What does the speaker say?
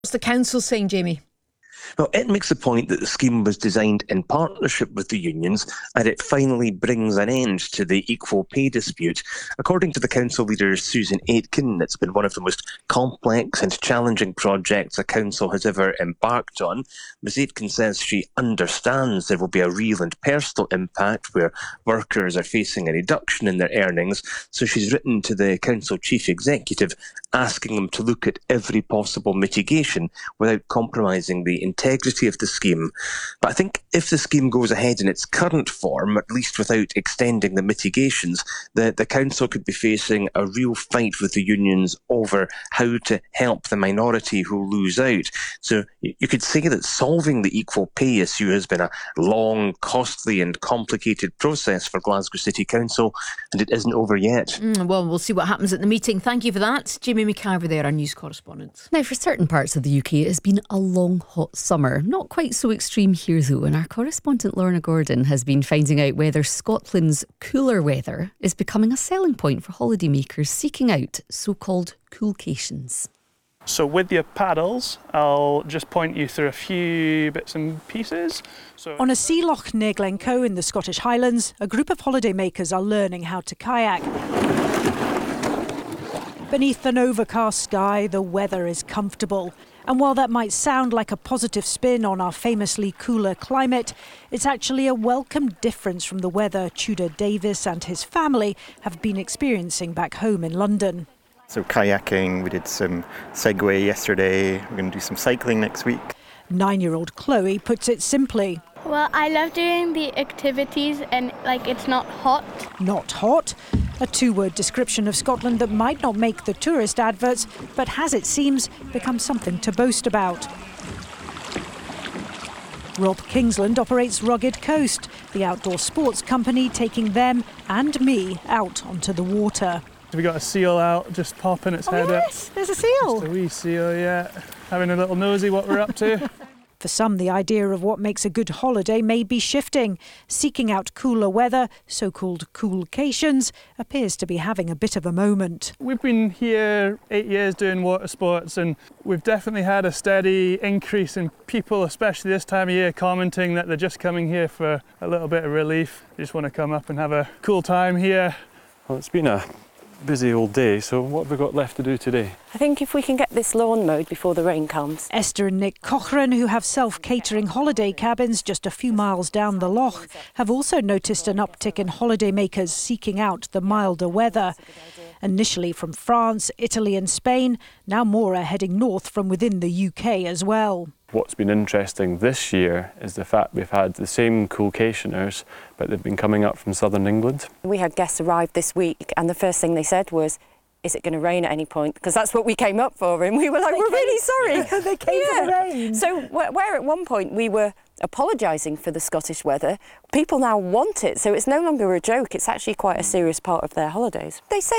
What's the council saying, Jamie? Well, it makes the point that the scheme was designed in partnership with the unions and it finally brings an end to the equal pay dispute. According to the council leader Susan Aitken, it's been one of the most complex and challenging projects a council has ever embarked on. Ms Aitken says she understands there will be a real and personal impact where workers are facing a reduction in their earnings, so she's written to the council chief executive asking them to look at every possible mitigation without compromising the integrity of the scheme. But I think if the scheme goes ahead in its current form, at least without extending the mitigations, the council could be facing a real fight with the unions over how to help the minority who lose out. So you could say that solving the equal pay issue has been a long, costly and complicated process for Glasgow City Council, and it isn't over yet. Well, we'll see what happens at the meeting. Thank you for that. Jamie McIver there, our news correspondent. Now, for certain parts of the UK, it has been a long, hot summer. Not quite so extreme here, though, and our correspondent Lorna Gordon has been finding out whether Scotland's cooler weather is becoming a selling point for holidaymakers seeking out so-called coolcations. So with your paddles, I'll just point you through a few bits and pieces. On a sea loch near Glencoe in the Scottish Highlands, a group of holidaymakers are learning how to kayak. Beneath an overcast sky, the weather is comfortable. And while that might sound like a positive spin on our famously cooler climate, it's actually a welcome difference from the weather Tudor Davis and his family have been experiencing back home in London. So kayaking, we did some Segway yesterday, we're going to do some cycling next week. 9-year-old Chloe puts it simply. Well, I love doing the activities and it's not hot. Not hot? A two-word description of Scotland that might not make the tourist adverts, but has, it seems, become something to boast about. Rob Kingsland operates Rugged Coast, the outdoor sports company taking them and me out onto the water. We got a seal out, just popping its head up. Yes, there's a seal. Just a wee seal, yeah. Having a little nosy what we're up to. For some, the idea of what makes a good holiday may be shifting. Seeking out cooler weather, so-called coolcations, appears to be having a bit of a moment. We've been here 8 years doing water sports, and we've definitely had a steady increase in people, especially this time of year, commenting that they're just coming here for a little bit of relief. They just want to come up and have a cool time here. Well, it's been a busy old day, so what have we got left to do today? I think if we can get this lawn mowed before the rain comes. Esther and Nick Cochran, who have self-catering holiday cabins just a few miles down the loch, have also noticed an uptick in holidaymakers seeking out the milder weather. Initially from France, Italy and Spain, now more are heading north from within the UK as well. What's been interesting this year is the fact we've had the same coolcationers, but they've been coming up from southern England. We had guests arrive this week and the first thing they said was, is it going to rain at any point? Because that's what we came up for, and we were like, we're really sorry. They came for the rain. So where at one point we were apologising for the Scottish weather, people now want it, so it's no longer a joke, it's actually quite a serious part of their holidays. They say